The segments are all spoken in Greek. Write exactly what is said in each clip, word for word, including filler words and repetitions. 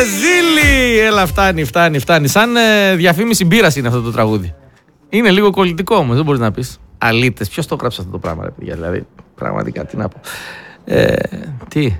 Ρεζίλη! Έλα, φτάνει, φτάνει, φτάνει. Σαν ε, διαφήμιση μπύρας είναι αυτό το τραγούδι. Είναι λίγο κολλητικό όμως, δεν μπορείς να πεις. Αλήτες, ποιος το γράψε αυτό το πράγμα, ρε παιδιά, δηλαδή. Πραγματικά, τι να πω. Ε, τι.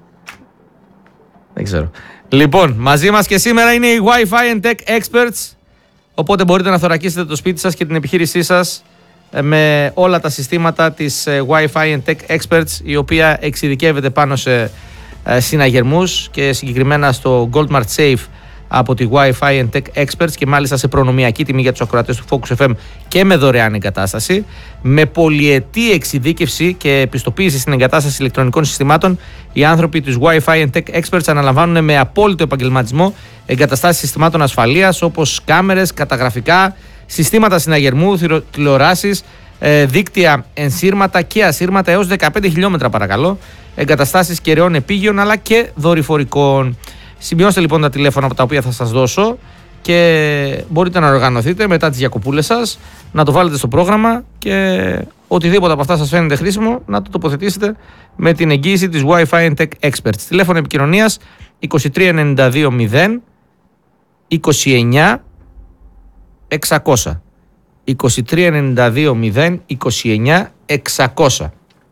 Δεν ξέρω. Λοιπόν, μαζί μας και σήμερα είναι οι Wi-Fi and Tech Experts. Οπότε μπορείτε να θωρακίσετε το σπίτι σας και την επιχείρησή σας με όλα τα συστήματα της Wi-Fi and Tech Experts, η οποία εξειδικεύεται πάνω σε συναγερμούς και συγκεκριμένα στο Goldmart Safe από τη Wi-Fi and Tech Experts, και μάλιστα σε προνομιακή τιμή για τους ακροατές του Focus εφ εμ και με δωρεάν εγκατάσταση, με πολυετή εξειδίκευση και επιστοποίηση στην εγκατάσταση ηλεκτρονικών συστημάτων. Οι άνθρωποι της Wi-Fi and Tech Experts αναλαμβάνουν με απόλυτο επαγγελματισμό εγκαταστάσεις συστημάτων ασφαλείας όπως κάμερες, καταγραφικά, συστήματα συναγερμού, τηλεοράσεις, δίκτυα ενσύρματα και ασύρματα έως δεκαπέντε χιλιόμετρα παρακαλώ, εγκαταστάσεις κεραιών επίγειων αλλά και δορυφορικών. Σημειώστε λοιπόν τα τηλέφωνα από τα οποία θα σας δώσω και μπορείτε να οργανωθείτε μετά τις διακοπούλες σας, να το βάλετε στο πρόγραμμα και οτιδήποτε από αυτά σας φαίνεται χρήσιμο να το τοποθετήσετε με την εγγύηση της Wi-Fi and Tech Experts. Τηλέφωνο επικοινωνίας είκοσι τρία ενενήντα δύο μηδέν είκοσι εννιά εξακόσια. είκοσι τρία ενενήντα δύο μηδέν είκοσι εννιά εξακόσια.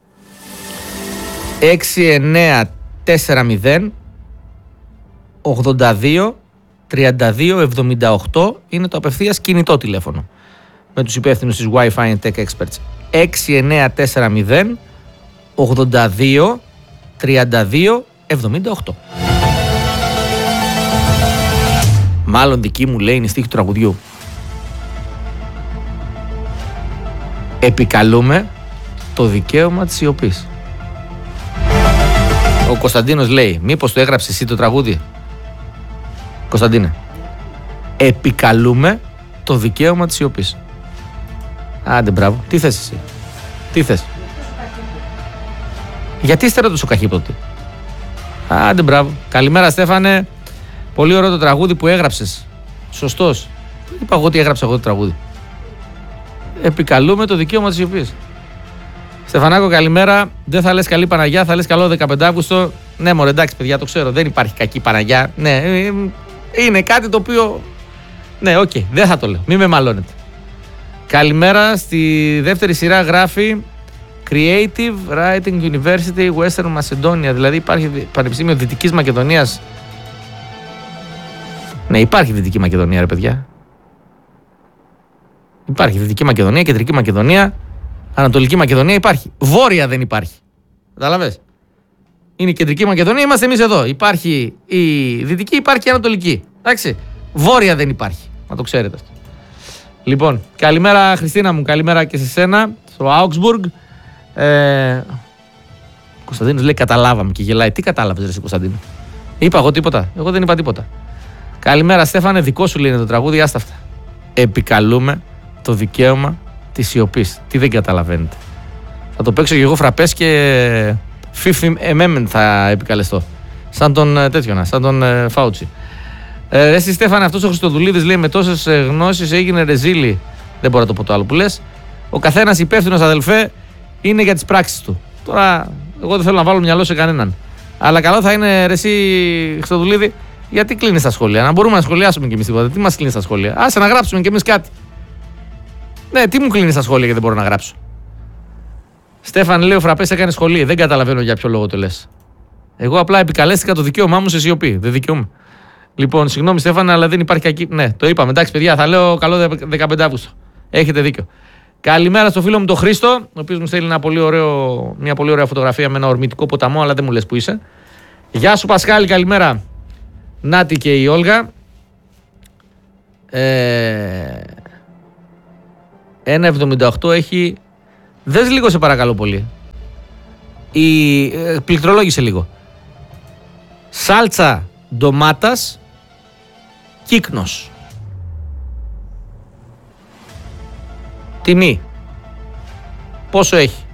έξι εννιά τέσσερα μηδέν ογδόντα δύο τριάντα δύο εβδομήντα οκτώ είναι το απευθείας κινητό τηλέφωνο με τους υπεύθυνους της Wi-Fi and Tech Experts. έξι εννιά τέσσερα μηδέν ογδόντα δύο τριάντα δύο εβδομήντα οκτώ. Μάλλον δική μου λέει είναι η στίχη του τραγουδιού. Επικαλούμε το δικαίωμα της σιωπής. Ο Κωνσταντίνος λέει, μήπως το έγραψε εσύ το τραγούδι? Κωνσταντίνε, επικαλούμε το δικαίωμα της σιωπής. Άντε μπράβο, τι θες εσύ? Τι θες? Γιατί ύστερα τόσο καχύποπτη? Άντε μπράβο. Καλημέρα Στέφανε. Πολύ ωραίο το τραγούδι που έγραψες. Σωστός. Είπα εγώ ότι έγραψα εγώ το τραγούδι. Επικαλούμε το δικαίωμα της σιωπής. Στεφανάκο, καλημέρα. Δεν θα λες καλή Παναγιά, θα λες καλό δεκαπέντε Αύγουστο. Ναι, μωρέ, εντάξει, παιδιά, το ξέρω. Δεν υπάρχει κακή Παναγιά. Ναι, είναι κάτι το οποίο. Ναι, οκ, okay, δεν θα το λέω. Μην με μαλώνετε. Καλημέρα. Στη δεύτερη σειρά γράφει Creative Writing University Western Macedonia. Δηλαδή υπάρχει Πανεπιστήμιο Δυτικής Μακεδονίας. Ναι, υπάρχει Δυτική Μακεδονία, ρε παιδιά. Υπάρχει Δυτική Μακεδονία, Κεντρική Μακεδονία, Ανατολική Μακεδονία υπάρχει. Βόρεια δεν υπάρχει. Κατάλαβες. Είναι η Κεντρική Μακεδονία, είμαστε εμείς εδώ. Υπάρχει η Δυτική, υπάρχει η Ανατολική. Εντάξει. Βόρεια δεν υπάρχει. Να το ξέρετε αυτό. Λοιπόν, καλημέρα Χριστίνα μου, καλημέρα και σε σένα, στο Augsburg. Ε... Κωνσταντίνος λέει καταλάβαμε και γελάει. Τι κατάλαβες, ρε εσύ Κωνσταντίνο? Είπα εγώ τίποτα? Εγώ δεν είπα τίποτα. Καλημέρα Στέφανε, δικό σου λέει το τραγούδι, άστα αυτά. Επικαλούμε το δικαίωμα της σιωπής. Τι δεν καταλαβαίνετε? Θα το παίξω και εγώ φραπές και Fifth Amendment θα επικαλεστώ. Σαν τον τέτοιο, σαν τον ε, Φάουτσι. Ε, εσύ Στέφανε, αυτός ο Χριστοδουλίδης λέει με τόσες ε, γνώσεις έγινε ρεζίλη. Δεν μπορώ να το πω το άλλο που λες. Ο καθένας υπεύθυνος, αδελφέ, είναι για τις πράξεις του. Τώρα, εγώ δεν θέλω να βάλω μυαλό σε κανέναν. Αλλά καλό θα είναι ρε εσύ Χριστοδουλίδη, γιατί κλείνεις τα σχόλια? Να μπορούμε να σχολιάσουμε κι εμείς τίποτα. Τι μας κλείνεις τα σχόλια? Άσε να γράψουμε κι εμείς κάτι. Ναι, τι μου κλείνεις τα σχόλια και δεν μπορώ να γράψω? Στέφαν, λέει ο Φραπές έκανε σχολή. Δεν καταλαβαίνω για ποιο λόγο το λες. Εγώ απλά επικαλέστηκα το δικαίωμά μου σε σιωπή. Δεν δικαιούμαι. Λοιπόν, συγγνώμη Στέφαν, αλλά δεν υπάρχει κακή. Ναι, το είπαμε. Εντάξει, παιδιά, θα λέω καλό δεκαπέντε Αύγουστο. Έχετε δίκιο. Καλημέρα στο φίλο μου τον Χρήστο, ο οποίος μου στέλνει ένα πολύ ωραίο, μια πολύ ωραία φωτογραφία με ένα ορμητικό ποταμό, αλλά δεν μου λες που είσαι. Γεια σου Πασχάλη, καλημέρα. Νάτι και η Όλγα. Ε... ένα εβδομήντα οκτώ έχει. Δες λίγο σε παρακαλώ πολύ. Η... Ε, πληκτρολόγησε λίγο. Σάλτσα ντομάτας κύκνος. Τιμή. Πόσο έχει?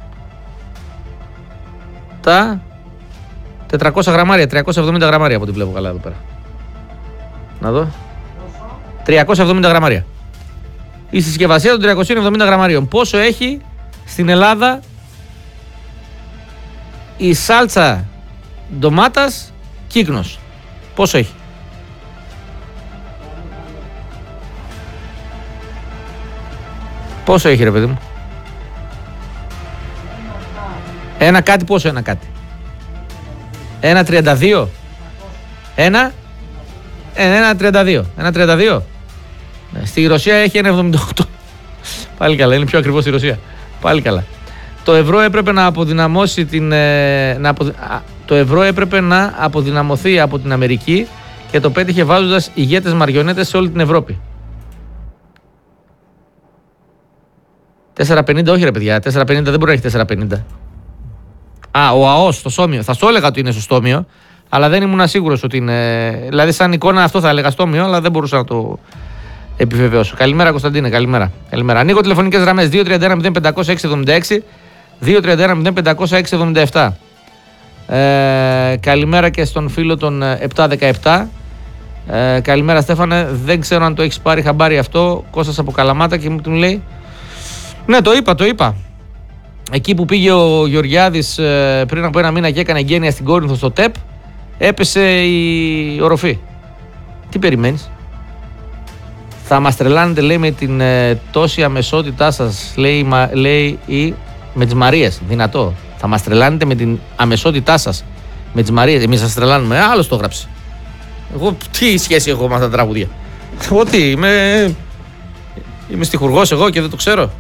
Τα τετρακόσια γραμμάρια, τριακόσια εβδομήντα γραμμάρια από ό,τι βλέπω καλά εδώ πέρα. Να δω. τριακόσια εβδομήντα γραμμάρια. Η συσκευασία των τριακοσίων εβδομήντα γραμμαρίων. Πόσο έχει στην Ελλάδα η σάλτσα ντομάτας κύκνος? Πόσο έχει? Πόσο έχει ρε παιδί μου? Ένα κάτι, πόσο ένα κάτι? Ένα τριάντα δύο. Ένα Ένα τριάντα δύο. Ένα τριάντα δύο. Στη Ρωσία έχει ένα εβδομήντα οκτώ. Πάλι καλά, είναι πιο ακριβώς στη Ρωσία. Πάλι καλά. Το ευρώ έπρεπε να αποδυναμώσει την... Ε, να αποδυ... Α, το ευρώ έπρεπε να αποδυναμωθεί από την Αμερική και το πέτυχε βάζοντας ηγέτες μαριονέτες σε όλη την Ευρώπη. τέσσερα πενήντα όχι ρε παιδιά, τέσσερα πενήντα δεν μπορεί να έχει τέσσερα πενήντα. Α, ο ΑΟΣ στο Στόμιο. Θα σου έλεγα ότι είναι στο Στόμιο, αλλά δεν ήμουν σίγουρος ότι είναι. Δηλαδή, σαν εικόνα αυτό θα έλεγα Στόμιο, αλλά δεν μπορούσα να το επιβεβαιώσω. Καλημέρα, Κωνσταντίνε, καλημέρα. καλημέρα. Ανοίγω τηλεφωνικές γραμμές δύο τριάντα ένα μηδέν πεντακόσια έξι εβδομήντα έξι, δύο τριάντα ένα μηδέν πεντακόσια έξι εβδομήντα επτά. Ε, καλημέρα και στον φίλο των επτακόσια δεκαεπτά. Ε, καλημέρα, Στέφανε. Δεν ξέρω αν το έχεις πάρει χαμπάρι αυτό. Κώστας από Καλαμάτα και μου λέει. Ναι, το είπα, το είπα. Εκεί που πήγε ο Γεωργιάδης ε, πριν από ένα μήνα και έκανε εγγένεια στην Κόρινθο στο ΤΕΠ, έπεσε η οροφή. Τι περιμένεις? Θα μας τρελάνετε, λέει, με την ε, τόση αμεσότητά σας, λέει, μα, λέει ή με τις Μαρίες. Δυνατό. Θα μας τρελάνετε με την αμεσότητά σας με τις Μαρίες. Εμείς σας τρελάνουμε. Άλλος το έγραψε. Εγώ τι σχέση έχω με αυτά τα τραγούδια? Εγώ τι, είμαι, είμαι στιχουργός εγώ και δεν το ξέρω.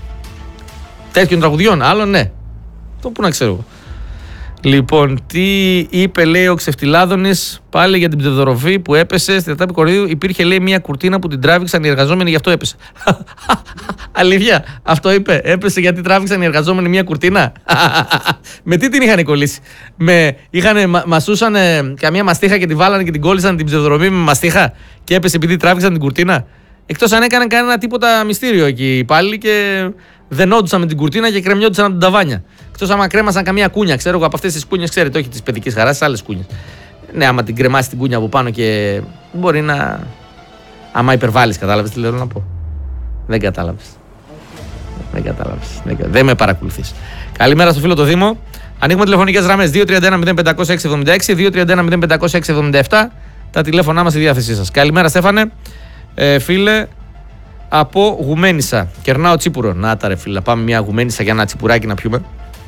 Τέτοιων τραγουδιών, άλλο ναι. Το που να ξέρω. Λοιπόν, τι είπε, λέει, ο Ξεφτιλάδωνης πάλι για την ψευδοροφή που έπεσε στην Τετάπη Κορυδίου? Υπήρχε, λέει, μια κουρτίνα που την τράβηξαν οι εργαζόμενοι, γι' αυτό έπεσε. Αλήθεια, αυτό είπε? Έπεσε γιατί τράβηξαν οι εργαζόμενοι μια κουρτίνα? Με τι την είχαν κολλήσει? Με, είχανε, μα, μασούσαν καμία μαστίχα και τη βάλανε και την κόλλησαν την ψευδοροφή με μαστίχα και έπεσε επειδή τράβηξαν την κουρτίνα? Εκτός αν έκαναν κανένα τίποτα μυστήριο εκεί πάλι και δενόντουσαν με την κουρτίνα και κρεμιόντουσαν από την ταβάνια. Εκτός άμα κρέμασαν καμία κούνια, ξέρω εγώ από αυτές τις κούνιες, ξέρετε, όχι της παιδικής χαράς, άλλες κούνιες. Ναι, άμα την κρεμάσει την κούνια από πάνω και μπορεί να. Άμα υπερβάλλεις, κατάλαβες τι λέω να πω? Δεν κατάλαβες. Δεν κατάλαβες. Δεν, δεν με παρακολουθείς. Καλημέρα στο φίλο το Δήμο. Ανοίγουμε τηλεφωνικές γραμμές δύο τριάντα ένα μηδέν πεντακόσια έξι εβδομήντα έξι, δύο τριάντα ένα μηδέν πεντακόσια έξι εβδομήντα επτά. Τα τηλέφωνά μας στη διάθεσή σας. Καλημέρα, Στέφανε. Ε, φίλε, από Γουμένισσα. Κερνάω τσίπουρο. Να τα ρε φίλε, πάμε μια Γουμένισσα για ένα τσιπουράκι να πιούμε.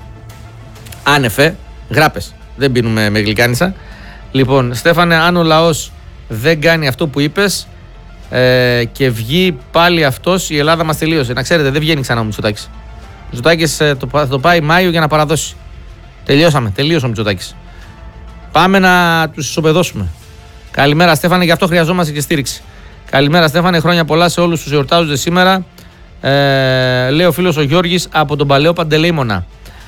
Άνεφε, γράπες. Δεν πίνουμε με γλυκάνισσα. Λοιπόν, Στέφανε, αν ο λαός δεν κάνει αυτό που είπες ε, και βγει πάλι αυτός, η Ελλάδα μας τελείωσε. Να ξέρετε, δεν βγαίνει ξανά ο Μητσοτάκης. Ο Μητσοτάκης ε, το, θα το πάει Μάιο για να παραδώσει. Τελειώσαμε, τελείωσε ο Μητσοτάκης. Πάμε να τους ισοπεδώσουμε. Καλημέρα, Στέφανε, γι' αυτό χρειαζόμαστε και στήριξη. Καλημέρα, Στέφανε, χρόνια πολλά σε όλους τους εορτάζονται σήμερα. Ε, λέει ο φίλος ο Γιώργης από τον Παλαιό Παντελεήμονα.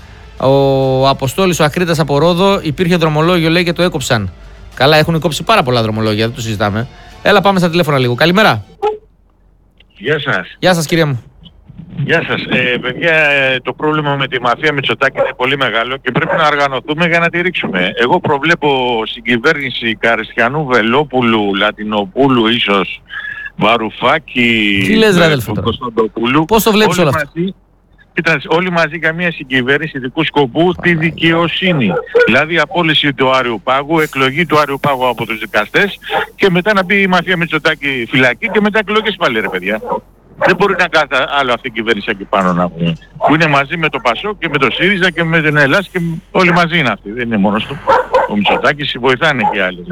Ο Αποστόλης ο Ακρίτας από Ρόδο, υπήρχε δρομολόγιο, λέει, και το έκοψαν. Καλά, έχουν κόψει πάρα πολλά δρομολόγια, δεν το συζητάμε. Έλα, πάμε στα τηλέφωνα λίγο. Καλημέρα. Γεια σας. Γεια σας, κυρία μου. Γεια σας. Ε, παιδιά, το πρόβλημα με τη μαφία Μητσοτάκη είναι πολύ μεγάλο και πρέπει να οργανωθούμε για να τη ρίξουμε. Εγώ προβλέπω συγκυβέρνηση Καριστιανού, Βελόπουλου, Λατινοπούλου, ίσως Βαρουφάκη, τι λες, ρε αδελφέ, Κωνσταντοπούλου. Πώς το βλέπεις όλα αυτά? Κοίταξε, όλοι μαζί για μια συγκυβέρνηση ειδικού σκοπού τη δικαιοσύνη. Δηλαδή απόλυση του Άριου Πάγου, εκλογή του Άριου Πάγου από τους δικαστές και μετά να μπει η μαφία Μητσοτάκη φυλακή και μετά εκλογές πάλι, ρε παιδιά. Δεν μπορεί να κάνει άλλο αυτή η κυβέρνηση εκεί πάνω να πούμε. Που είναι μαζί με το Πασόκ και με το ΣΥΡΙΖΑ και με την Ελλάδα και όλοι μαζί είναι αυτοί. Δεν είναι μόνος του. Ο Μητσοτάκης βοηθάνε και οι άλλοι.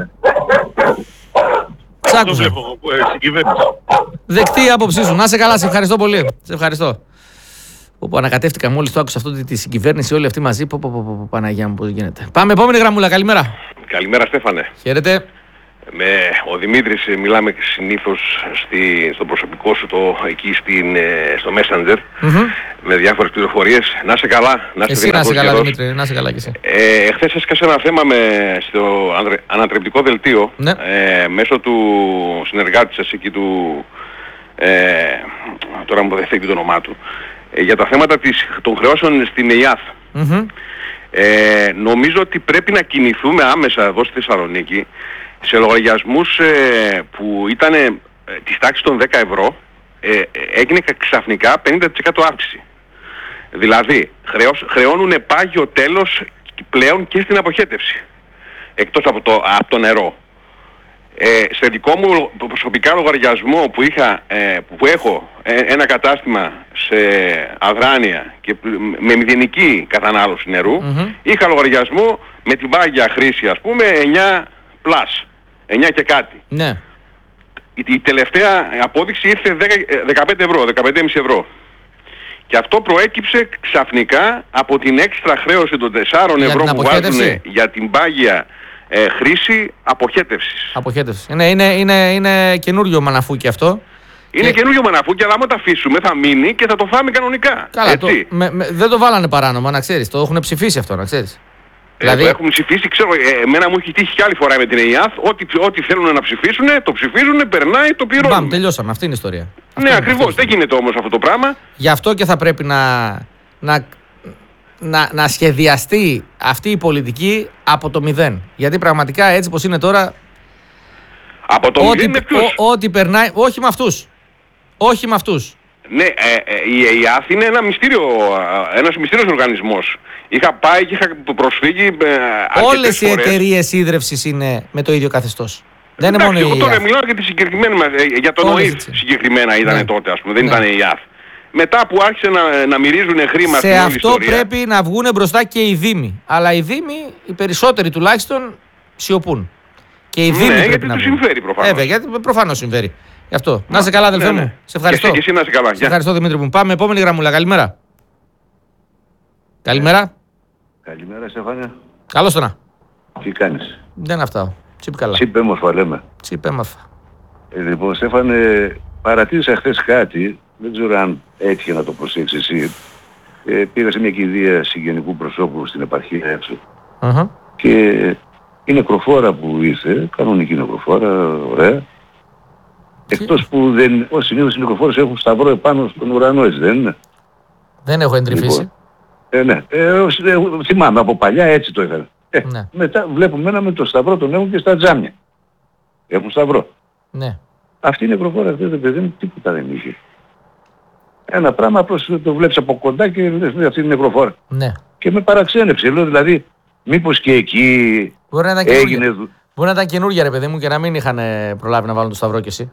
Αυτό βλέπω εγώ στην κυβέρνηση. Δεκτή η άποψή σου. Να σε καλά, σε ευχαριστώ πολύ. Σε ευχαριστώ. Όπου ανακατεύτηκα μόλις το άκουσα αυτό τη συγκυβέρνηση όλοι αυτοί μαζί. Πω, πω, πω, πω, Παναγιά μου, πώς γίνεται. Πάμε, επόμενη γραμμούλα. Καλημέρα. Καλημέρα, Στέφανε. Χαίρετε. Με ο Δημήτρης μιλάμε συνήθως στη, στο προσωπικό σου, το, εκεί στην, στο Messenger, mm-hmm. με διάφορες πληροφορίες. Να είσαι καλά. Να είσαι εσύ να είσαι καλά, Δημήτρη. Να είσαι καλά κι εσύ. Ε, εχθές έσκασε ένα θέμα με, στο ανατρεπτικό δελτίο, ναι. ε, μέσω του συνεργάτη σας εκεί του, ε, τώρα μου δεν φεύγει το όνομά του, ε, για τα θέματα της, των χρεώσεων στην ΕΙΑΘ. Mm-hmm. Ε, νομίζω ότι πρέπει να κινηθούμε άμεσα εδώ στη Θεσσαλονίκη σε λογαριασμούς ε, που ήταν ε, της τάξης των δέκα ευρώ, ε, έγινε ξαφνικά πενήντα τοις εκατό αύξηση. Δηλαδή χρεώσ, χρεώνουν πάγιο τέλος πλέον και στην αποχέτευση, εκτός από το, από το νερό. Ε, σε δικό μου προσωπικά λογαριασμό που, είχα, ε, που έχω ε, ένα κατάστημα σε Αδράνεια και με μηδενική κατανάλωση νερού, mm-hmm. είχα λογαριασμό με την πάγια χρήση, ας πούμε, εννιά πλας, εννιά και κάτι. Ναι. Η, η τελευταία απόδειξη ήρθε δεκαπέντε ευρώ, δεκαπέντε κόμμα πέντε ευρώ. Και αυτό προέκυψε ξαφνικά από την έξτρα χρέωση των τεσσάρων ευρώ που βάζουν για την πάγια ε, χρήση αποχέτευσης. Αποχέτευση. Είναι, είναι, είναι, είναι καινούριο μαναφούκι αυτό. Είναι και... καινούριο μαναφούκι, αλλά άμα το αφήσουμε θα μείνει και θα το φάμε κανονικά. Καλά, το, με, με, δεν το βάλανε παράνομα, να ξέρεις. Το έχουν ψηφίσει αυτό, να ξέρεις. Ε, δηλαδή... Το έχουν ψηφίσει, ξέρω, ε, εμένα μου έχει τύχει κι άλλη φορά με την ΕΙΑΘ. Ό,τι, ό,τι θέλουν να ψηφίσουν, το ψηφίζουν, περνάει, το πληρώνουν. Μπαμ, τελειώσαμε. Αυτή είναι η ιστορία. Ναι, αυτή ακριβώς. Είναι, δεν γίνεται όμως αυτό το πράγμα. Γι' αυτό και θα πρέπει να, να, να, να σχεδιαστεί αυτή η πολιτική από το μηδέν. Γιατί πραγματικά έτσι πως είναι τώρα. Από το ό,τι, μηδέν με ποιους? Ό,τι περνάει, όχι με αυτούς. Όχι με αυτούς. Ναι, ε, ε, η ΕΙΑΘ είναι ένα μυστήριο, ένας μυστήριος οργανισμός. Είχα πάει και είχα προσφύγει ε, όλες οι φορές. εταιρείες ίδρυυσης είναι με το ίδιο καθεστώς. Δεν είναι μόνο η ΕΙΑΘ. Εγώ τώρα μιλάω για τη συγκεκριμένη, για τον ΟΗΦ συγκεκριμένα ήταν ναι. τότε, ας πούμε, δεν ναι. ήταν η ΕΙΑΘ. Μετά που άρχισε να, να μυρίζουν χρήμα στην όλη αυτό ιστορία. Πρέπει να βγουν μπροστά και οι δήμοι. Αλλά οι δήμοι, οι περισσότεροι τουλάχιστον, σιωπούν. Και οι δήμοι ναι, πρέπει γιατί να τους βγουν. συμφέρει προφανώς. Βέβαια, γιατί προφανώς συμφέρει. Γι' αυτό. Να είσαι καλά, αδελφέ ναι, ναι. μου. Σε ευχαριστώ. Και εσύ, και εσύ να είσαι καλά. Σε ευχαριστώ, Δημήτρη μου. Πάμε, επόμενη γραμμούλα. Καλημέρα. Καλημέρα. Καλημέρα, Στέφανε. Καλώς το να. Τι κάνεις? Δεν αυτά. Τσίπ καλά. Τσίπ έμορφα λέμε. Τσίπ έμορφα. Ε, λοιπόν, Στέφανε, παρατήρησα χθες κάτι, δεν ξέρω αν έτυχε να το προσέξεις εσύ. Ε, πήγα σε μια κηδεία συγγενικού προσώπου στην επαρχία έξω. Uh-huh. Και η νεκροφόρα που ήρθε, κανονική νεκροφόρα, ωραία. Εκτός που δεν, ως συνήθως οι νεκροφόρες έχουν σταυρό επάνω στον ουρανό, έτσι δεν είναι? Δεν έχω εντρυφήσει. Λοιπόν, ε, ναι, ε, ε, θυμάμαι από παλιά έτσι το είχαν. Ε, ναι. Μετά βλέπουμε ένα με το σταυρό τον έχουν και στα τζάμια. Έχουν σταυρό. Ναι. Αυτή η νεκροφόρα αυτή το παιδί μου τίποτα δεν είχε. Ένα πράγμα απλώς το βλέπεις από κοντά και λες αυτή είναι νεκροφόρα. Ναι. Και με παραξένεψε. Λέω δηλαδή μήπως και εκεί μπορεί να έγινε... Μπορεί να ήταν καινούργια ρε παιδί μου και να μην είχαν προλάβει να βάλουν το σταυρό κι εσύ.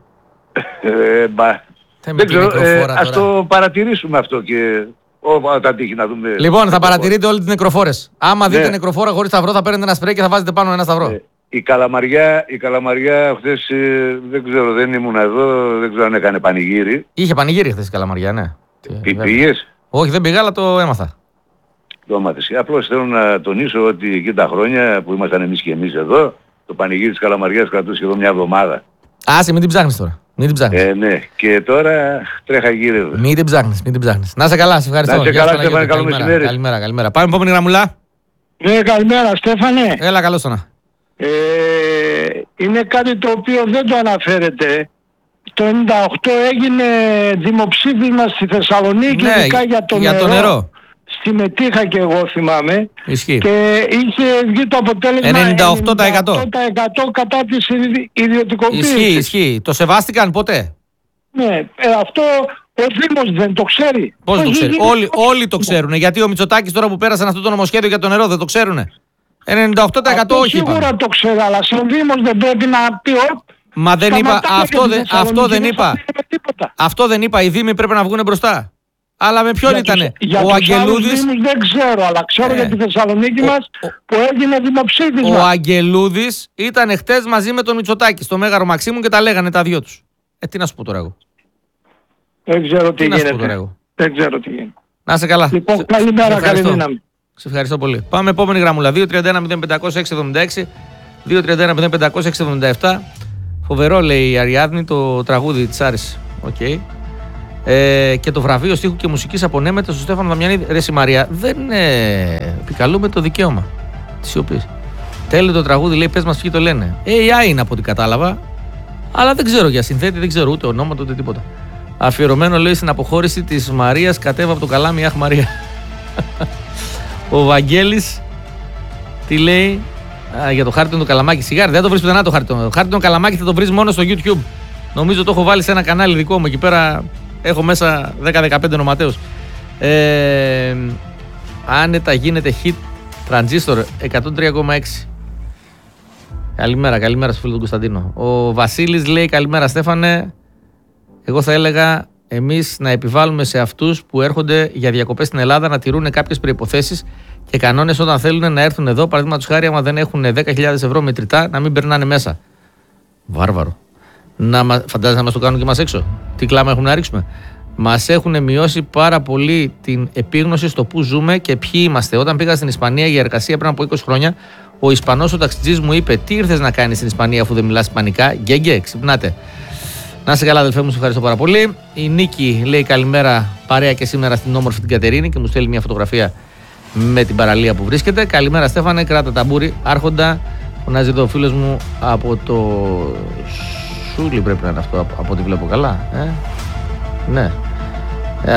ε, μπα... Δεν ξέρω, ε, ας το παρατηρήσουμε αυτό και όταν τύχει να δούμε... Λοιπόν, θα παρατηρείτε όλες τις νεκροφόρες. Άμα δείτε ναι. νεκροφόρα χωρίς σταυρό θα παίρνετε ένα σπρέι και θα βάζετε πάνω ένα σταυρό. Ε, η Καλαμαριά, η Καλαμαριά χθες ε, δεν ξέρω, δεν ήμουν εδώ, δεν ξέρω αν έκανε πανηγύρι. Είχε πανηγύρι χθες η Καλαμαριά, ναι. Πη, πήγες? Όχι, δεν πήγα, αλλά το έμαθα. Το έμαθες. Απλώς θέλω να τονίσω ότι εκεί τα χρόνια που ήμασταν εμείς και εμείς εδώ, το πανηγύρι της Καλαμαριάς κρατούσε σχεδόν μια εβδομάδα. Άσε, μην την ψάχνεις τώρα. Μην την ψάχνεις. Ε, ναι, και τώρα τρέχα γύρω. Μην την ψάχνεις, μην την ψάχνεις. Να είσαι καλά, σε ευχαριστώ. Να είσαι καλά, Στέφανε, καλό μεσημέρι. Καλημέρα, καλημέρα. Πάμε επόμενη γραμμούλα. Ναι, καλημέρα, Στέφανε. Έλα, καλώς το να. Ε, είναι κάτι το οποίο δεν το αναφέρεται. Το ενενήντα οκτώ έγινε δημοψήφισμα στη Θεσσαλονίκη, ναι, ειδικά για το για νερό. Το νερό. Συμμετείχα και εγώ, θυμάμαι. Ισχύει. Και είχε βγει το αποτέλεσμα ενενήντα οκτώ τοις εκατό. ενενήντα οκτώ τοις εκατό κατά της ιδιωτικοποίησης. Ισχύει, ισχύει. Το σεβάστηκαν ποτέ? Ναι, ε, αυτό ο Δήμος δεν το ξέρει. Πώς Πώς το ξέρει? Όλοι, όλοι το ξέρουν. Γιατί ο Μητσοτάκης τώρα που πέρασαν αυτό το νομοσχέδιο για το νερό δεν το ξέρουν? ενενήντα οκτώ τοις εκατό όχι. Σίγουρα είπαμε. Το ξέρει, αλλά σαν Δήμος δεν πρέπει να πει ο... Μα δεν είπα, αυτό, δε, αυτό δεν είπα. Αυτό δεν είπα. Οι Δήμοι πρέπει να βγουν μπροστά. Αλλά με ποιον ήτανε? Για ο Αγγελούδης. Δεν ξέρω, αλλά ξέρω ε, για τη Θεσσαλονίκη ο, μας ο, που έγινε δημοψήφισμα. Ο Αγγελούδης ήταν χτες μαζί με τον Μητσοτάκη στο Μέγαρο Μαξίμου και τα λέγανε τα δυο τους. Ε, τι να σου πω τώρα εγώ. Δεν ξέρω τι, τι γίνεται. Τώρα εγώ. Δεν ξέρω τι γίνεται. Να είσαι καλά. Λοιπόν, καλημέρα, καλή δύναμη. Σε ευχαριστώ πολύ. Πάμε επόμενη γραμμούλα. δύο τρία ένα μηδέν πέντε μηδέν έξι εβδομήντα έξι δύο τρία ένα μηδέν πέντε μηδέν έξι εβδομήντα επτά. Φοβερό λέει η Αριάδνη το τραγούδι της άρεσε. Okay. Ε, και το βραβείο στίχου και μουσικής απονέμεται στο Στέφανο Δαμιανίδη. Ρε η Μαρία, δεν ε, επικαλούμε το δικαίωμα της σιωπής. Τέλει το τραγούδι, λέει, πες μας ποιοι το λένε. έι άι είναι από ό,τι κατάλαβα, αλλά δεν ξέρω για συνθέτη, δεν ξέρω ούτε ονόματα ούτε τίποτα. Αφιερωμένο, λέει, στην αποχώρηση της Μαρίας, κατέβα από το καλάμι, αχ Μαρία. Ο Βαγγέλης τι λέει? Α, για το χάρτινο καλαμάκι. Σιγάρι, δεν το βρεις πουθενά το χάρτινο. Το χάρτινο καλαμάκι θα το βρεις μόνο στο YouTube. Νομίζω το έχω βάλει σε ένα κανάλι δικό μου. Εκεί πέρα έχω μέσα δέκα δεκαπέντε ονοματέους. Ε, άνετα γίνεται hit Transistor εκατόν τρία κόμμα έξι. Καλημέρα, καλημέρα στο φίλο του Κωνσταντίνο. Ο Βασίλης λέει καλημέρα Στέφανε. Εγώ θα έλεγα εμείς να επιβάλλουμε σε αυτούς που έρχονται για διακοπές στην Ελλάδα να τηρούν κάποιες προϋποθέσεις και κανόνες όταν θέλουν να έρθουν εδώ. Παραδείγματος χάρη, άμα δεν έχουν δέκα χιλιάδες ευρώ μετρητά, να μην περνάνε μέσα. Βάρβαρο. Να, φαντάζεσαι να μας το κάνουν και μας έξω. Τι κλάμα έχουν να ρίξουμε. Μας έχουν μειώσει πάρα πολύ την επίγνωση στο που ζούμε και ποιοι είμαστε. Όταν πήγα στην Ισπανία για εργασία πριν από είκοσι χρόνια, ο Ισπανός ο ταξιτζής μου είπε: τι ήρθες να κάνεις στην Ισπανία αφού δεν μιλάς Ισπανικά? Γκέγκε, ξυπνάτε. Να είσαι καλά, αδελφέ μου, σε ευχαριστώ πάρα πολύ. Η Νίκη λέει καλημέρα, παρέα και σήμερα στην όμορφη την Κατερίνη και μου στέλνει μια φωτογραφία με την παραλία που βρίσκεται. Καλημέρα, Στέφανε, κράτα ταμπούρι. Άρχοντα, φωνάζει εδώ ο φίλος μου από το Σούλι, πρέπει να είναι αυτό, από, από ό,τι βλέπω καλά. Ε? Ναι. Ε,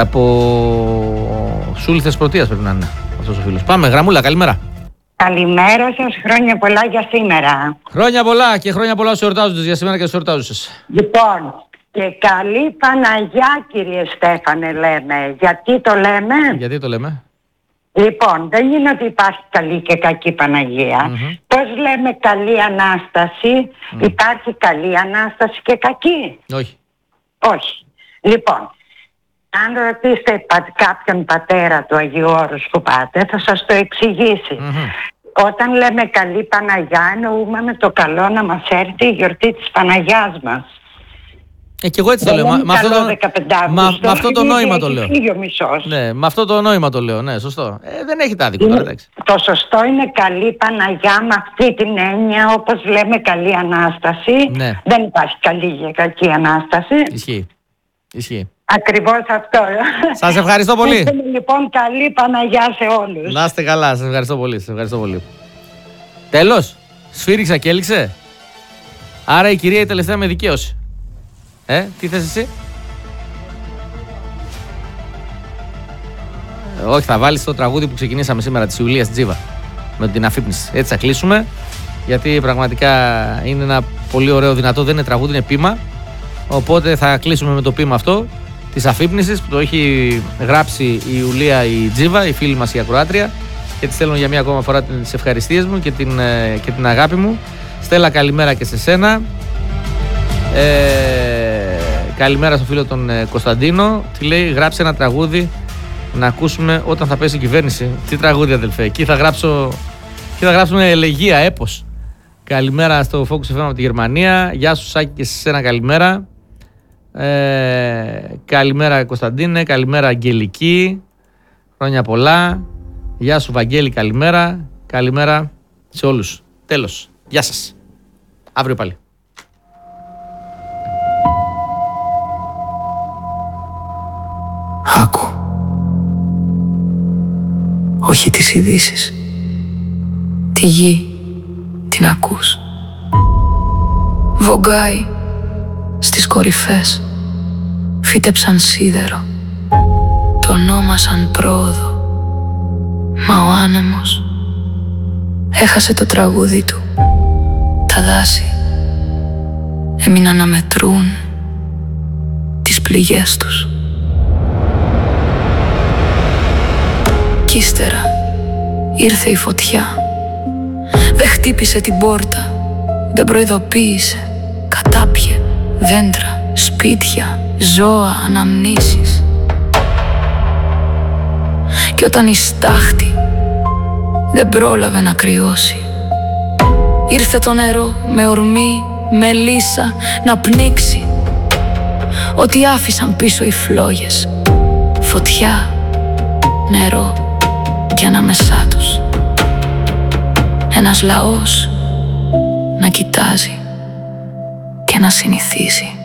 από Σούλι Θεσπρωτείας πρέπει να είναι αυτός ο φίλος. Πάμε, γραμμούλα, καλημέρα. Καλημέρα σας, χρόνια πολλά για σήμερα. Χρόνια πολλά και χρόνια πολλά στους εορτάζοντες για σήμερα και στους εορτάζοντες. Λοιπόν, και καλή Παναγιά κύριε Στέφανε λέμε. Γιατί το λέμε? Γιατί το λέμε? Λοιπόν, δεν είναι ότι υπάρχει καλή και κακή Παναγία. Mm-hmm. Πώς λέμε καλή Ανάσταση, mm. υπάρχει καλή Ανάσταση και κακή? Όχι. Όχι. Λοιπόν, αν ρωτήσετε κάποιον πατέρα του Αγίου Όρους που πάτε, θα σας το εξηγήσει. Mm-hmm. Όταν λέμε καλή Παναγιά, εννοούμε με το καλό να μας έρθει η γιορτή της Παναγιάς μας. Ε, και εγώ έτσι το λέω. Με αυτό, μα, με αυτό το νόημα το λέω. Ναι, με αυτό το νόημα το λέω. Ναι, σωστό. Ε, δεν έχει τα άδικο τώρα, εντάξει. Το σωστό είναι καλή Παναγιά με αυτή την έννοια, όπως λέμε καλή Ανάσταση. Ναι. Δεν υπάρχει καλή και κακή Ανάσταση. Ισχύει. Ισχύει. Ακριβώς αυτό. Σας ευχαριστώ πολύ. Έχουμε λοιπόν καλή Παναγιά σε όλους. Να είστε καλά, σας ευχαριστώ πολύ. Σας ευχαριστώ πολύ. Τέλος, σφύριξα και έληξε. Άρα η κυρία η τελευταία με δικαίωση. Ε, τι θες εσύ? Ε, όχι, θα βάλεις το τραγούδι που ξεκινήσαμε σήμερα της Ιουλίας Τζίβα με την αφύπνιση. Έτσι θα κλείσουμε, γιατί πραγματικά είναι ένα πολύ ωραίο δυνατό, δεν είναι τραγούδι, είναι ποίημα. Οπότε θα κλείσουμε με το ποίημα αυτό της αφύπνισης που το έχει γράψει η Ιουλία η Τζίβα, η φίλη μας η ακροάτρια, και της στέλνω για μία ακόμα φορά τις ευχαριστίες μου και την, και την αγάπη μου. Στέλλα, καλημέρα και σε σένα. Ε, καλημέρα στο φίλο τον ε, Κωνσταντίνο. Τι λέει, γράψε ένα τραγούδι να ακούσουμε όταν θα πέσει η κυβέρνηση. Τι τραγούδι, αδελφέ? Εκεί θα γράψω, εκεί θα γράψουμε ελεγεία, έπος. Καλημέρα στο Focus εφ εμ από τη Γερμανία. Γεια σου Σάκη και σε σένα καλημέρα. Ε, καλημέρα Κωνσταντίνε, καλημέρα Αγγελική. Χρόνια πολλά. Γεια σου Βαγγέλη, καλημέρα. Καλημέρα σε όλους. Τέλος. Γεια σας. Αύριο πάλι. Άκου. Όχι τις ειδήσεις. Τη γη την ακούς. Βογκάει στις κορυφές. Φύτεψαν σίδερο. Το ονόμασαν πρόοδο. Μα ο άνεμος έχασε το τραγούδι του. Τα δάση έμειναν να μετρούν τις πληγές τους. Κι ύστερα ήρθε η φωτιά. Δεν χτύπησε την πόρτα, δεν προειδοποίησε. Κατάπιε δέντρα, σπίτια, ζώα, αναμνήσεις. Κι όταν η στάχτη δεν πρόλαβε να κρυώσει, ήρθε το νερό με ορμή, με λύσα να πνίξει ό,τι άφησαν πίσω οι φλόγες. Φωτιά, νερό και ανάμεσά τους ένας λαός να κοιτάζει και να συνηθίζει.